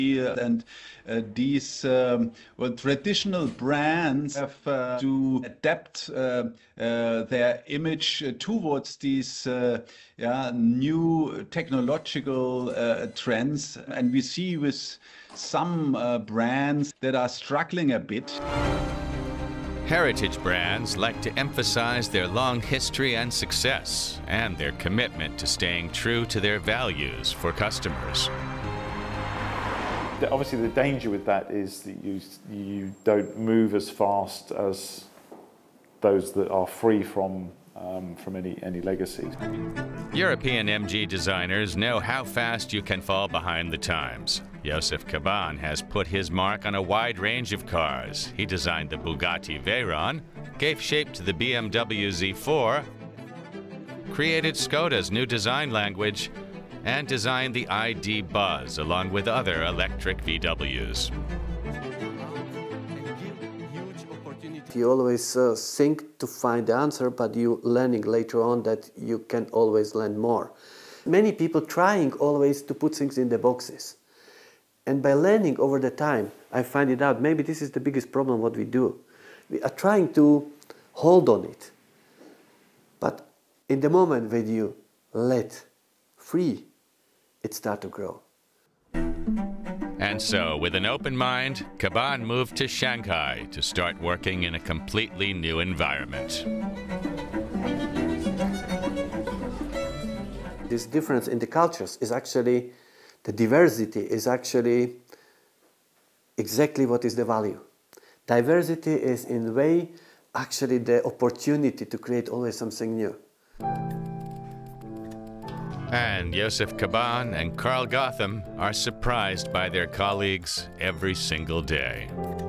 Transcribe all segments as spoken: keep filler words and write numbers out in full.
And uh, these um, well, traditional brands have uh, to adapt uh, uh, their image towards these uh, yeah, new technological uh, trends. And we see with some uh, brands that are struggling a bit. Heritage brands like to emphasize their long history and success and their commitment to staying true to their values for customers. Obviously, the danger with that is that you, you don't move as fast as those that are free from, um, from any, any legacies. European M G designers know how fast you can fall behind the times. Joseph Caban has put his mark on a wide range of cars. He designed the Bugatti Veyron, gave shape to the B M W Z four, created Skoda's new design language, and designed the I D Buzz along with other electric V Ws. You always uh, think to find the answer, but you learning later on that you can always learn more. Many people trying always to put things in the boxes. And by learning over the time, I find it out, maybe this is the biggest problem what we do. We are trying to hold on it. But in the moment when you let free, it starts to grow. And so, with an open mind, Caban moved to Shanghai to start working in a completely new environment. This difference in the cultures is actually, the diversity is actually exactly what is the value. Diversity is in a way actually the opportunity to create always something new. And Joseph Caban and Carl Gotham are surprised by their colleagues every single day.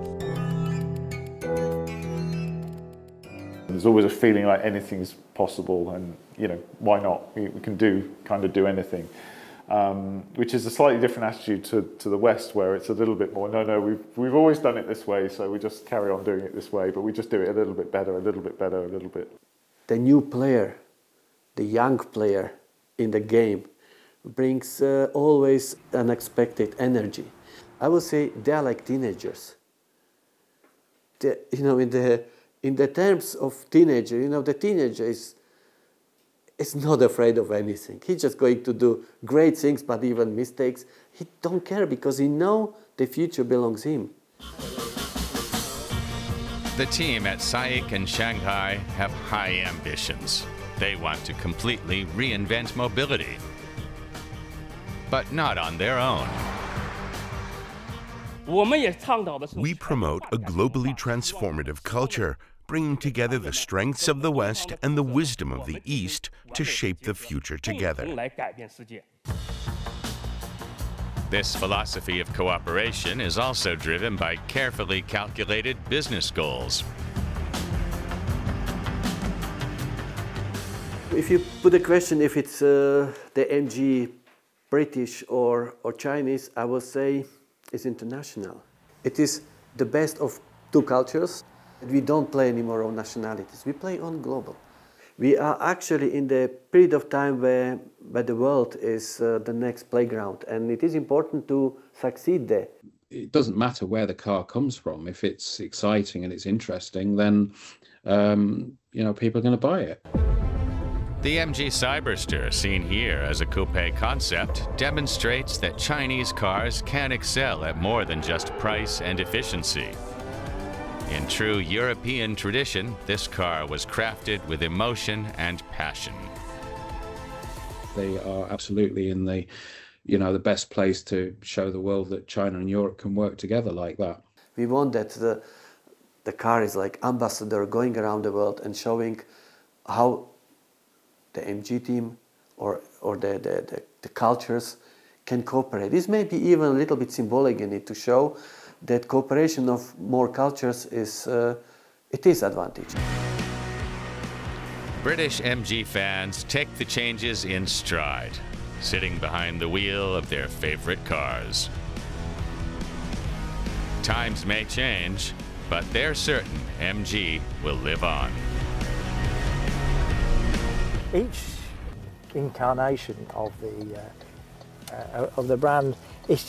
There's always a feeling like anything's possible, and you know, why not? We, we can do kind of do anything, um, which is a slightly different attitude to, to the West, where it's a little bit more, no, no, we've, we've always done it this way, so we just carry on doing it this way, but we just do it a little bit better, a little bit better, a little bit. The new player, the young player, in the game brings uh, always unexpected energy. I would say they are like teenagers. The, you know, in the in the terms of teenager, you know, the teenager is is not afraid of anything. He's just going to do great things, but even mistakes, he don't care because he knows the future belongs to him. The team at SAIC and Shanghai have high ambitions. They want to completely reinvent mobility, but not on their own. We promote a globally transformative culture, bringing together the strengths of the West and the wisdom of the East to shape the future together. This philosophy of cooperation is also driven by carefully calculated business goals. If you put a question if it's uh, the M G British or, or Chinese, I would say it's international. It is the best of two cultures. We don't play anymore on nationalities. We play on global. We are actually in the period of time where, where the world is uh, the next playground, and it is important to succeed there. It doesn't matter where the car comes from. If it's exciting and it's interesting, then um, you know, people are going to buy it. The M G Cyberster, seen here as a coupe concept, demonstrates that Chinese cars can excel at more than just price and efficiency. In true European tradition, this car was crafted with emotion and passion. They are absolutely in the, you know, the best place to show the world that China and Europe can work together like that. We want that the, the car is like ambassador going around the world and showing how the M G team or, or the, the, the, the cultures can cooperate. This may be even a little bit symbolic in it to show that cooperation of more cultures is, uh, it is advantage. British M G fans take the changes in stride, sitting behind the wheel of their favorite cars. Times may change, but they're certain M G will live on. Each incarnation of the uh, uh, of the brand